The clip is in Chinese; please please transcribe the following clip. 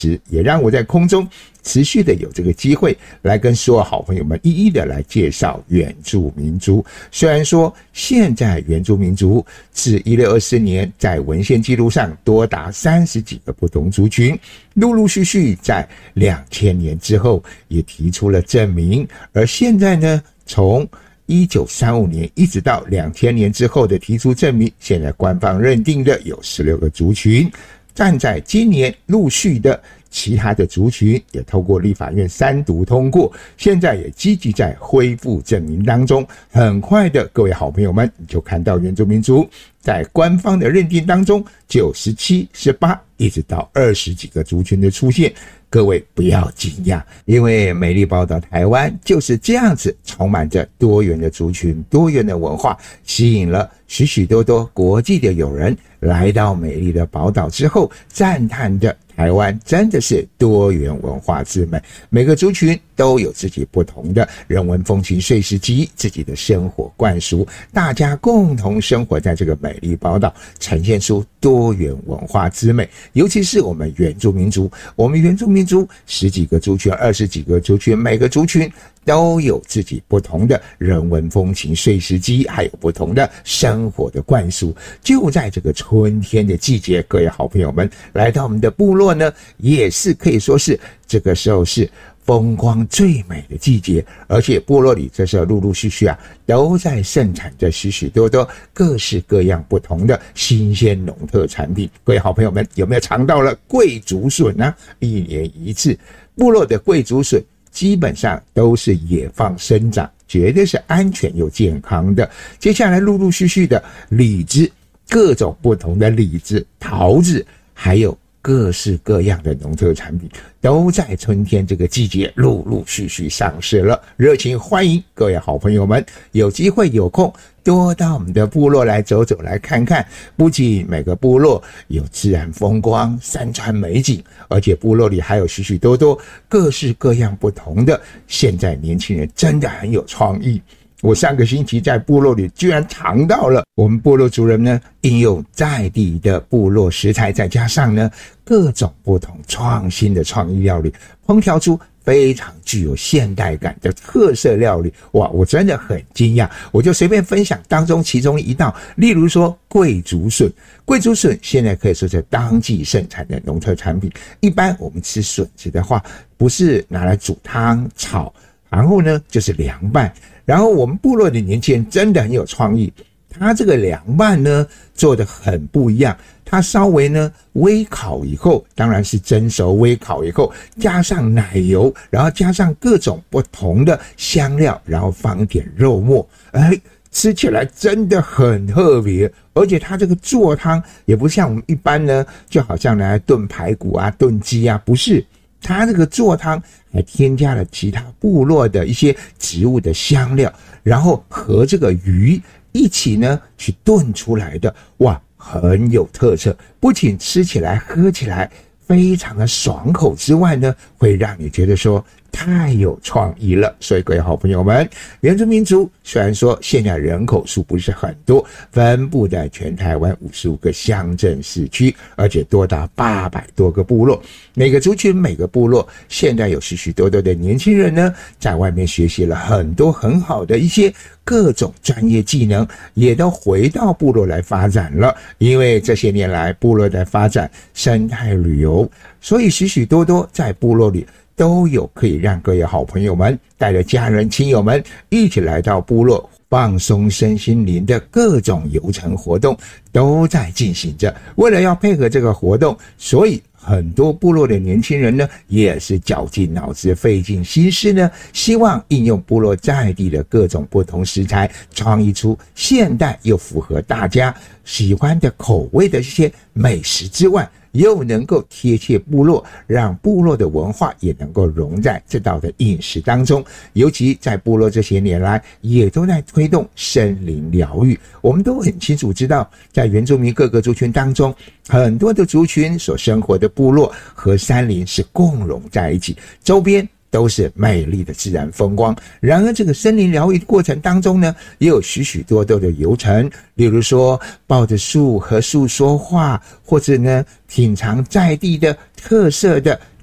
也让我在空中持续的有这个机会来跟所有好朋友们一一的来介绍原住民族。虽然说现在原住民族自1624年在文献记录上多达30几个不同族群，陆陆续续在2000年之后也提出了证明，而现在呢，从1935年一直到2000年之后的提出证明，现在官方认定的有16个族群。站在今年陆续的其他的族群也透过立法院3读通过，现在也积极在恢复证明当中。很快的，各位好朋友们，你就看到原住民族在官方的认定当中97、18一直到20几个族群的出现。各位不要惊讶，因为美丽宝岛台湾就是这样子，充满着多元的族群、多元的文化，吸引了许许多多国际的友人来到美丽的宝岛之后，赞叹的台湾真的是多元文化之美，每个族群都有自己不同的人文风情碎石机，自己的生活灌输，大家共同生活在这个美丽宝岛，呈现出多元文化之美。尤其是我们原住民族10几个族群、20几个族群，每个族群都有自己不同的人文风情碎石机，还有不同的生活的灌输。就在这个春天的季节，各位好朋友们来到我们的部落呢，也是可以说是这个时候是风光最美的季节，而且部落里这时候陆陆续续都在盛产着许许多多各式各样不同的新鲜农特产品。各位好朋友们有没有尝到了桂竹笋呢？1年1次，部落的桂竹笋基本上都是野放生长，绝对是安全又健康的。接下来陆陆续续的李子，各种不同的李子、桃子，还有各式各样的农特产品都在春天这个季节陆陆续续上市了。热情欢迎各位好朋友们有机会有空多到我们的部落来走走来看看，不仅每个部落有自然风光、山川美景，而且部落里还有许许多多各式各样不同的，现在年轻人真的很有创意。我上个星期在部落里居然尝到了我们部落族人呢，应用在地的部落食材，再加上呢各种不同创新的创意料理，烹调出非常具有现代感的特色料理。哇，我真的很惊讶，我就随便分享当中其中一道，例如说桂竹笋。桂竹笋现在可以说是当季盛产的农特产品。一般我们吃笋子的话，不是拿来煮汤炒，然后呢就是凉拌。然后我们部落的年轻人真的很有创意，他这个凉拌呢做得很不一样，他稍微呢微烤以后，当然是蒸熟微烤以后，加上奶油，然后加上各种不同的香料，然后放一点肉末，吃起来真的很特别。而且它这个做汤也不像我们一般呢，就好像来炖排骨啊、炖鸡啊，不是。它这个做汤还添加了其他部落的一些植物的香料，然后和这个鱼一起呢去炖出来的，哇，很有特色。不仅吃起来喝起来非常的爽口之外呢，会让你觉得说太有创意了。所以各位好朋友们，原住民族虽然说现在人口数不是很多，分布在全台湾55个乡镇市区，而且多达800多个部落，每个族群每个部落现在有许许多多的年轻人呢，在外面学习了很多很好的一些各种专业技能，也都回到部落来发展了。因为这些年来部落在发展生态旅游，所以许许多多在部落里都有可以让各位好朋友们带着家人亲友们一起来到部落放松身心灵的各种游程活动都在进行着。为了要配合这个活动，所以很多部落的年轻人呢，也是绞尽脑汁、费尽心思呢，希望应用部落在地的各种不同食材，创意出现代又符合大家喜欢的口味的这些美食之外，又能够贴切部落，让部落的文化也能够融在这道的饮食当中。尤其在部落这些年来，也都在推动森林疗愈。我们都很清楚知道，在原住民各个族群当中，很多的族群所生活的部落和山林是共融在一起，周边都是美丽的自然风光。然而这个森林疗愈的过程当中呢，也有许许多多的流程，例如说抱着树和树说话，或者呢品尝在地的特色的